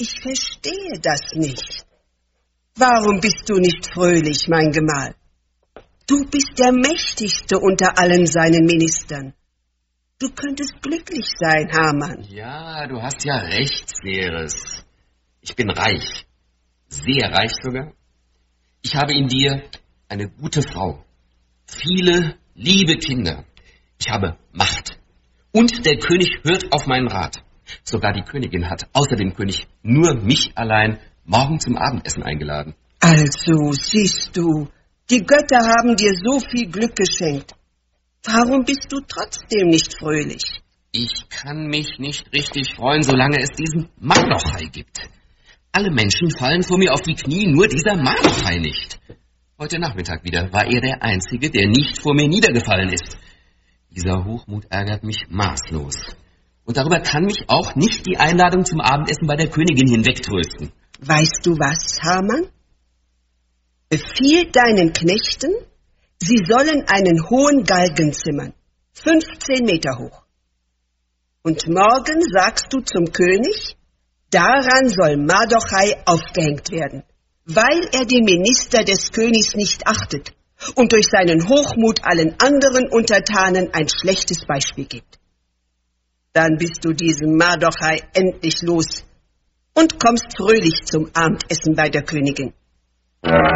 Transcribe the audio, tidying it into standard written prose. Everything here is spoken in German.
Ich verstehe das nicht. Warum bist du nicht fröhlich, mein Gemahl? Du bist der Mächtigste unter allen seinen Ministern. Du könntest glücklich sein, Haman. Ja, du hast ja recht, Ceres. Ich bin reich. Sehr reich sogar. Ich habe in dir eine gute Frau. Viele liebe Kinder. Ich habe Macht. Und der König hört auf meinen Rat. Sogar die Königin hat außer dem König nur mich allein morgen zum Abendessen eingeladen. Also, siehst du, die Götter haben dir so viel Glück geschenkt. Warum bist du trotzdem nicht fröhlich? Ich kann mich nicht richtig freuen, solange es diesen Mardochai gibt. Alle Menschen fallen vor mir auf die Knie, nur dieser Mardochai nicht. Heute Nachmittag wieder war er der Einzige, der nicht vor mir niedergefallen ist. Dieser Hochmut ärgert mich maßlos. Und darüber kann mich auch nicht die Einladung zum Abendessen bei der Königin hinwegtrösten. Weißt du was, Haman? Befiehl deinen Knechten, sie sollen einen hohen Galgen zimmern, 15 Meter hoch. Und morgen sagst du zum König, daran soll Mardochai aufgehängt werden, weil er den Minister des Königs nicht achtet und durch seinen Hochmut allen anderen Untertanen ein schlechtes Beispiel gibt. Dann bist du diesen Mardochai endlich los und kommst fröhlich zum Abendessen bei der Königin.